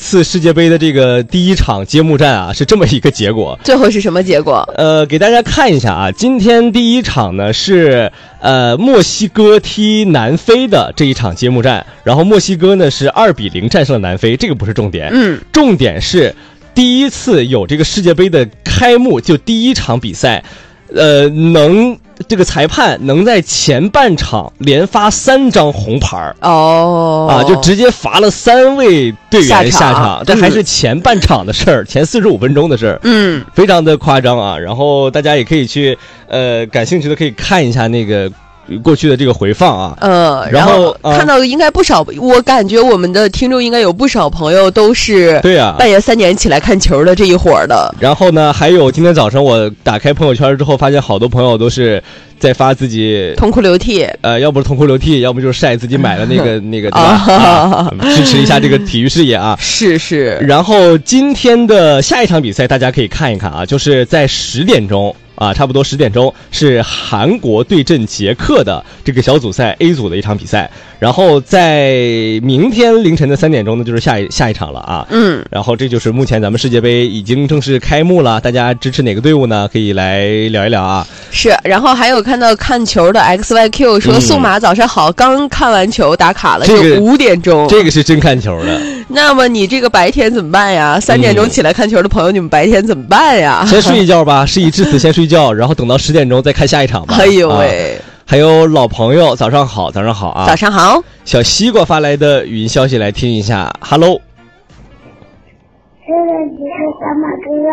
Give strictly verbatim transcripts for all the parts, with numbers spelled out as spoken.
次世界杯的这个第一场揭幕战啊，是这么一个结果。 最后是什么结果？ 呃，给大家看一下啊，今天第一场呢是呃墨西哥踢南非的这一场揭幕战，然后墨西哥呢是二比零战胜了南非，这个不是重点， 嗯， 重点是第一次有这个世界杯的开幕，就第一场比赛，呃，能这个裁判能在前半场连发三张红牌哦， 啊，就直接罚了三位队员下场， 下场这还是前半场的事儿，嗯、前四十五分钟的事儿， 嗯， 非常的夸张啊。然后大家也可以去，呃，感兴趣的可以看一下那个。过去的这个回放啊， 呃， 然后看到应该不少，呃、我感觉我们的听众应该有不少朋友都是对啊， 半夜三点起来看球的这一伙的。 然后呢，还有今天早上我打开朋友圈之后，发现好多朋友都是在发自己痛哭流涕， 呃，要不是痛哭流涕，要不就是晒自己买了那个那个，对吧？啊，支持一下这个体育事业啊！ 是是。 然后今天的下一场比赛，大家可以看一看啊，就是在十点钟。啊，差不多十点钟是韩国对阵捷克的这个小组赛 A 组的一场比赛，然后在明天凌晨的三点钟呢，就是下一下一场了啊。 嗯， 然后这就是目前咱们世界杯已经正式开幕了，大家支持哪个队伍呢？可以来聊一聊啊。 是，然后还有看到看球的 X Y Q 说，宋马早上好，嗯、刚看完球打卡了， 这个五点钟， 这个是真看球的。 那么你这个白天怎么办呀？三点钟起来看球的朋友，嗯、你们白天怎么办呀？ 先睡一觉吧，事已至此先睡觉，然后等到十点钟再看下一场吧。 哎呦喂！ 啊、还有老朋友，早上好，早上好啊！ 早上好， 小西瓜发来的语音消息来听一下。Hello， 这位只是小马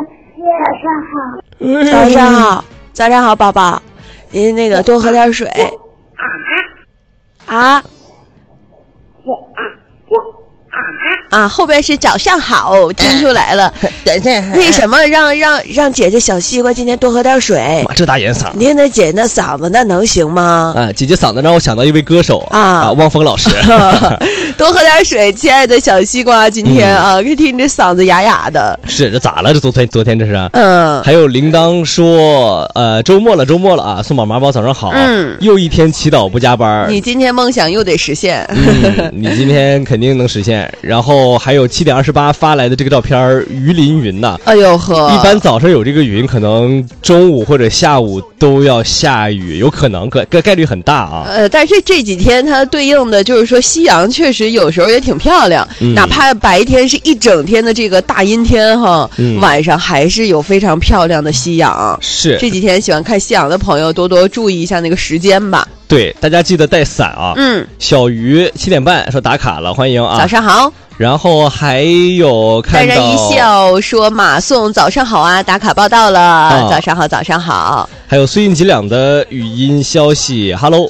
哥哥，早上好， 早上好，早上好，宝宝，您那个多喝点水。啊啊！啊，后边是早上好，听出来了。为什么让让让姐姐小西瓜今天多喝点水？ 妈，这大眼嗓！ 您那姐那嗓子那能行吗？ 啊，姐姐嗓子让我想到一位歌手啊，啊汪峰老师。 多喝点水，亲爱的小西瓜，今天、嗯、啊，听这嗓子哑哑的。 是，这咋了？这昨天昨天这是？ 嗯。 还有铃铛说，呃，周末了，周末了啊！送宝麻宝早上好。 嗯。 又一天祈祷不加班。 你今天梦想又得实现。 嗯，你今天肯定能实现。然后还有七点二十八发来的这个照片，鱼鳞云呐、 啊。哎呦呵！ 一般早上有这个云，可能中午或者下午都要下雨，有可能，概概率很大啊。 呃，但是这几天它对应的就是说，夕阳确实有时候也挺漂亮，嗯、哪怕白天是一整天的这个大阴天哈，嗯、晚上还是有非常漂亮的夕阳。 是这几天喜欢看夕阳的朋友，多多注意一下那个时间吧。 对，大家记得带伞啊。 嗯。 小鱼七点半说打卡了，欢迎啊！ 早上好。 然后还有看到淡然一笑说马宋早上好啊，打卡报道了，啊、早上好，早上好。 还有碎印几两的语音消息 ，Hello。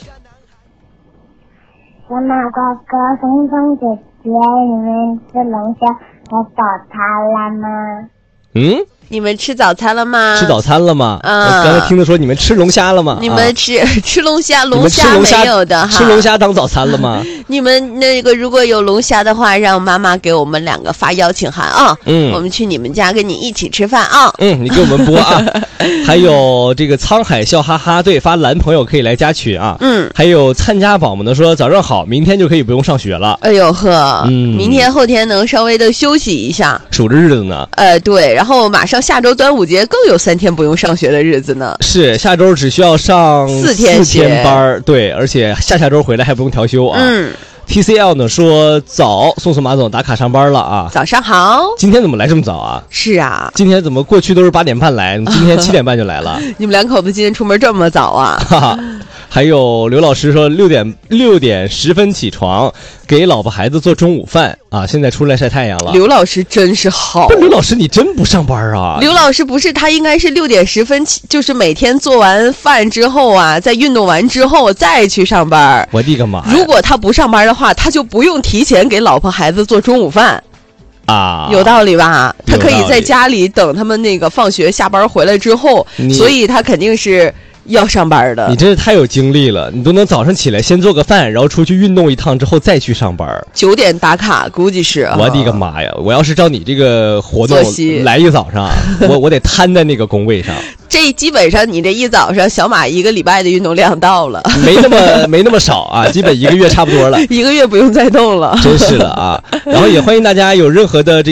小马哥哥，松松姐姐，你们吃龙虾和早餐了吗？ 嗯。 你们吃早餐了吗？ 吃早餐了吗？ 嗯， 刚才听的说你们吃龙虾了吗？ 你们吃、啊、吃龙虾， 龙虾没有的哈。 吃龙虾当早餐了吗？ 你们那个如果有龙虾的话，让妈妈给我们两个发邀请函啊。嗯，我们去你们家跟你一起吃饭啊。 嗯，你给我们播啊。还有这个沧海笑哈哈，对，发男朋友可以来加群啊。 嗯， 还有参加宝们的说早上好，明天就可以不用上学了。 哎呦呵， 嗯， 明天后天能稍微的休息一下， 数着日子呢。 呃，对，然后马上下周端午节。更有三天不用上学的日子呢。 是，下周只需要上四天四天班，对，而且下下周回来还不用调休啊。 嗯 ，T C L 呢说早，送送马总打卡上班了啊。 早上好。 今天怎么来这么早啊？ 是啊， 今天怎么过去都是八点半来，今天七点半就来了？ 你们两口子今天出门这么早啊？ 哈哈。还有刘老师说六点六点十分起床，给老婆孩子做中午饭啊！现在出来晒太阳了。 刘老师真是好。 刘老师，你真不上班啊？ 刘老师不是，他应该是六点十分起，就是每天做完饭之后啊，在运动完之后再去上班。 我的个妈！ 如果他不上班的话，他就不用提前给老婆孩子做中午饭。 啊， 有道理吧？他可以在家里等他们那个放学下班回来之后，所以他肯定是要上班的。 你真是太有精力了，你都能早上起来先做个饭，然后出去运动一趟之后再去上班。 九点打卡，估计是。 我的个妈呀！我要是照你这个活动来一早上，我我得瘫在那个工位上。 这基本上你这一早上，小马一个礼拜的运动量到了， 没那么没那么少啊，基本一个月差不多了， 一个月不用再动了， 真是的啊。然后也欢迎大家有任何的这。